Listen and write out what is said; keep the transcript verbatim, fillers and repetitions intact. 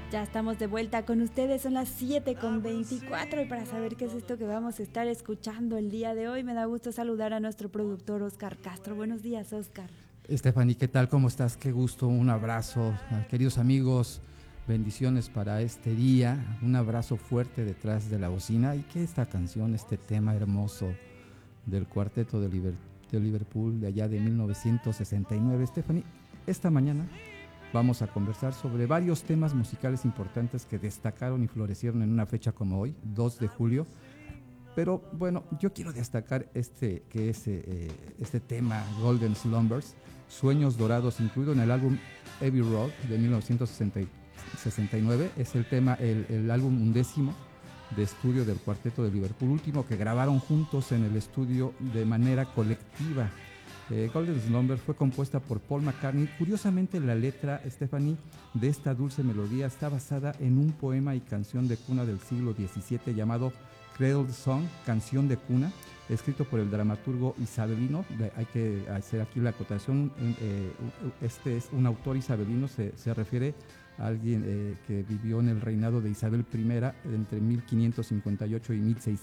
Ya estamos de vuelta con ustedes, son las siete con veinticuatro y para saber qué es esto que vamos a estar escuchando el día de hoy, me da gusto saludar a nuestro productor Oscar Castro. Buenos días, Oscar. Stephanie, ¿qué tal? ¿Cómo estás? Qué gusto, un abrazo. Queridos amigos, bendiciones para este día, un abrazo fuerte detrás de la bocina y que esta canción, este tema hermoso del Cuarteto de, Liber- de Liverpool de allá de mil novecientos sesenta y nueve. Stephanie, esta mañana vamos a conversar sobre varios temas musicales importantes que destacaron y florecieron en una fecha como hoy, dos de julio. Pero bueno, yo quiero destacar este, que es, eh, este tema, Golden Slumbers, Sueños Dorados, incluido en el álbum Abbey Road de mil novecientos sesenta y nueve. Es el tema, el, el álbum undécimo de estudio del Cuarteto de Liverpool, último que grabaron juntos en el estudio de manera colectiva. Eh, Golden Slumbers fue compuesta por Paul McCartney. Curiosamente, la letra, Stephanie, de esta dulce melodía está basada en un poema y canción de cuna del siglo diecisiete llamado Cradle Song, canción de cuna, escrito por el dramaturgo isabelino. Hay que hacer aquí la acotación, eh, este es un autor isabelino, se, se refiere a alguien eh, que vivió en el reinado de Isabel I entre mil quinientos cincuenta y ocho y mil seiscientos